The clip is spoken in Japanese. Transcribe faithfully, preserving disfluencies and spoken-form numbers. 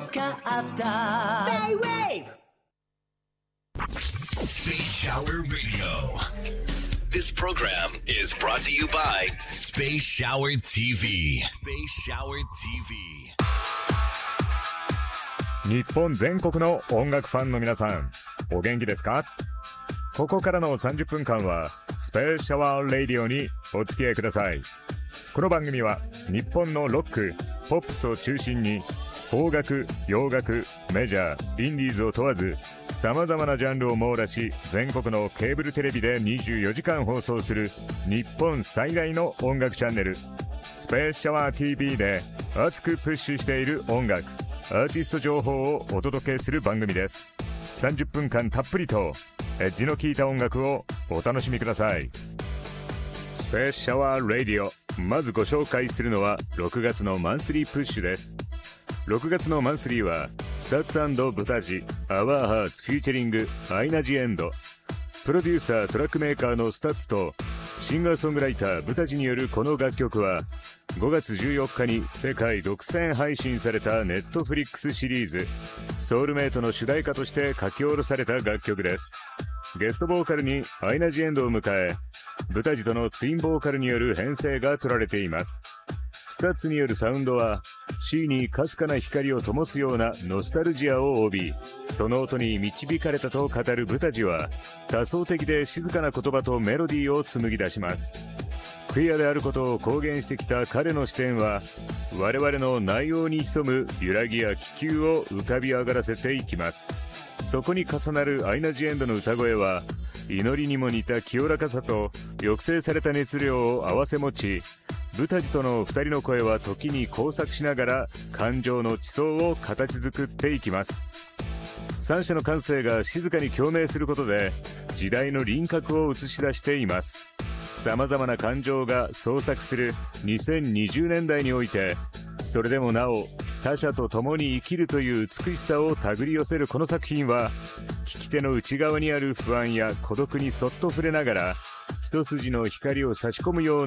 かった J-Wave Space Shower Radio. This program is brought to you by Space Shower ティーブイ. Space Shower ティーブイ. 日本全国の音楽ファンの皆さん、お元気ですか？ここからのさんじゅっぷんかんはスペースシャワーラディオにお付き合いください。この番組は日本のロック、ポップスを中心に邦楽、洋楽、メジャー、インディーズを問わず様々なジャンルを網羅し、全国のケーブルテレビでにじゅうよじかん放送する日本最大の音楽チャンネルスペースシャワー ティーブイ で熱くプッシュしている音楽、アーティスト情報をお届けする番組です。さんじゅっぷんかんたっぷりとエッジの効いた音楽をお楽しみください。スペースシャワーラディオ、まずご紹介するのはろくがつのマンスリープッシュです。ろくがつのマンスリーはスタッツ&ブタジ、アワーハーツフューチャリングアイナジエンド、プロデューサートラックメーカーのスタッツとシンガーソングライターブタジによるこの楽曲はごがつじゅうよっかに世界独占配信されたネットフリックスシリーズソウルメイトの主題歌として書き下ろされた楽曲です。ゲストボーカルにアイナジエンドを迎え、ブタジとのツインボーカルによる編成が取られています。スタッツによるサウンドは C にかすかな光を灯すようなノスタルジアを帯び、その音に導かれたと語るブタジは多層的で静かな言葉とメロディーを紡ぎ出します。クイアであることを公言してきた彼の視点は我々の内容に潜む揺らぎや気球を浮かび上がらせていきます。そこに重なるアイナジエンドの歌声は祈りにも似た清らかさと抑制された熱量を併せ持ち、ブタジとの二人の声は時に交錯しながら感情の地層を形作っていきます。三者の感性が静かに共鳴することで時代の輪郭を映し出しています。様々な感情が創作するにせんにじゅうねんだいにおいて、それでもなお他者と共に生きるという美しさを手繰り寄せるこの作品は、聞き手の内側にある不安や孤独にそっと触れながら一筋の光を差し込むような